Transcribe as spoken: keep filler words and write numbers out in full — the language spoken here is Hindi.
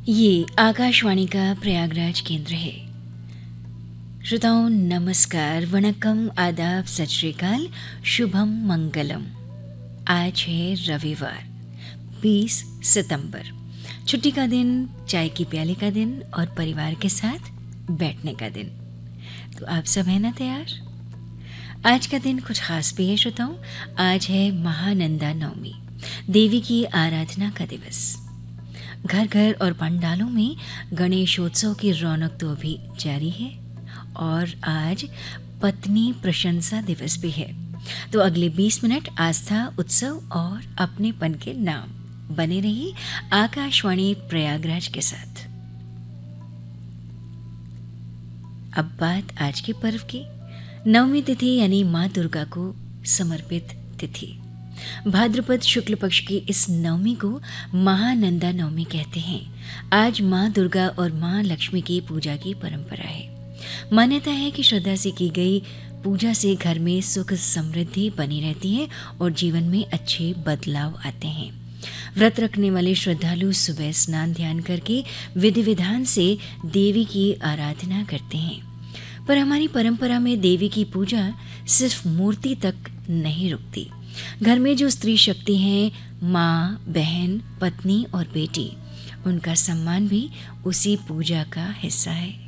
ये आकाशवाणी का प्रयागराज केंद्र है। श्रोताओं नमस्कार, वणक्कम, आदाब, सत श्री अकाल, शुभम मंगलम। आज है रविवार बीस सितंबर, छुट्टी का दिन, चाय की प्याले का दिन और परिवार के साथ बैठने का दिन। तो आप सब हैं ना तैयार? आज का दिन कुछ खास भी है श्रोताओं। आज है महानंदा नवमी, देवी की आराधना का दिवस। घर घर और पंडालों में गणेशोत्सव की रौनक तो अभी जारी है और आज पत्नी प्रशंसा दिवस भी है। तो अगले बीस मिनट आस्था, उत्सव और अपनेपन के नाम बने रहिए आकाशवाणी प्रयागराज के साथ। अब बात आज के पर्व की। नवमी तिथि यानी माँ दुर्गा को समर्पित तिथि। भाद्रपद शुक्ल पक्ष की इस नवमी को महानंदा नवमी कहते हैं। आज माँ दुर्गा और माँ लक्ष्मी की पूजा की परंपरा है। मान्यता है कि श्रद्धा से की गई पूजा से घर में सुख समृद्धि बनी रहती है और जीवन में अच्छे बदलाव आते हैं। व्रत रखने वाले श्रद्धालु सुबह स्नान ध्यान करके विधि विधान से देवी की आराधना करते हैं। पर हमारी परंपरा में देवी की पूजा सिर्फ मूर्ति तक नहीं रुकती। घर में जो स्त्री शक्ति हैं, माँ, बहन, पत्नी और बेटी, उनका सम्मान भी उसी पूजा का हिस्सा है।